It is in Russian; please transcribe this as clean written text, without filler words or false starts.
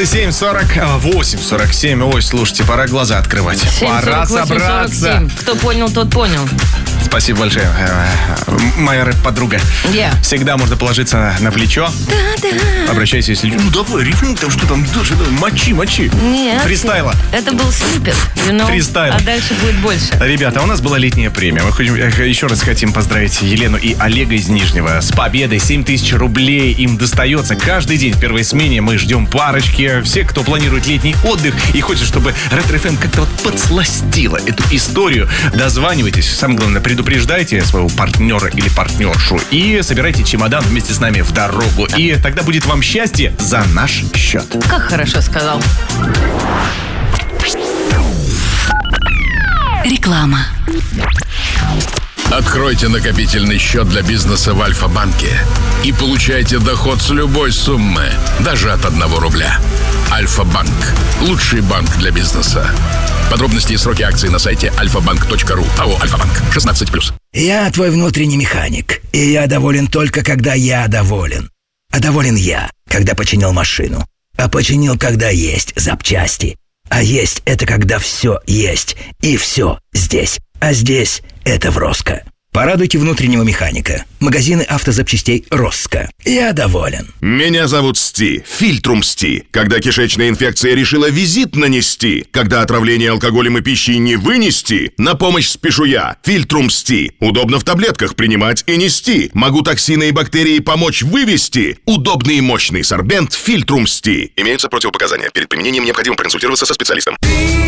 7:48. Ой, слушайте, пора глаза открывать. 7:48, Пора собраться. 47. Кто понял, тот понял. Спасибо большое, моя подруга. Всегда можно положиться на плечо. Да. Обращайся, если... Ну давай, рифмуй там, что там, мочи. Нет. Фристайла. Это был сниппет. Фристайл. А дальше будет больше. Ребята, у нас была летняя премия. Мы еще раз хотим поздравить Елену и Олега из Нижнего с победой. 7000 рублей им достается. Каждый день в первой смене мы ждем парочки. Все, кто планирует летний отдых и хочет, чтобы Ретро-ФМ как-то вот подсластила эту историю, дозванивайтесь. Самое главное, предупреждайте своего партнера или партнершу и собирайте чемодан вместе с нами в дорогу. И тогда будет вам счастье за наш счет. Как хорошо сказал. Реклама. Откройте накопительный счет для бизнеса в Альфа-банке и получайте доход с любой суммы, даже от 1 рубля. Альфа-банк. Лучший банк для бизнеса. Подробности и сроки акций на сайте alfabank.ru. АО «Альфа-банк». 16+. Я твой внутренний механик, и я доволен только, когда я доволен. А доволен я, когда починил машину. А починил, когда есть запчасти. А есть — это когда все есть, и все здесь. А здесь — это в Роско. Порадуйте внутреннего механика. Магазины автозапчастей Роско. Я доволен. Меня зовут Сти. Фильтрум Сти. Когда кишечная инфекция решила визит нанести, когда отравление алкоголем и пищей не вынести, на помощь спешу я. Фильтрум Сти. Удобно в таблетках принимать и нести. Могу токсины и бактерии помочь вывести. Удобный и мощный сорбент Фильтрум Сти. Имеются противопоказания. Перед применением необходимо проконсультироваться со специалистом.